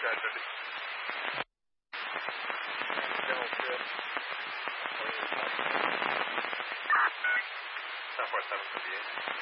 在这里。然后是大伙儿才能特别。